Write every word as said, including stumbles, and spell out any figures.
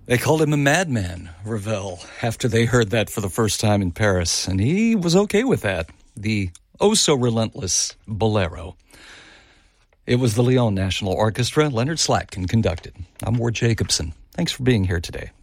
They called him a madman, Ravel, after they heard that for the first time in Paris, and he was okay with that. The oh-so-relentless Bolero. It was the Lyon National Orchestra. Leonard Slatkin conducted. I'm Ward Jacobson. Thanks for being here today.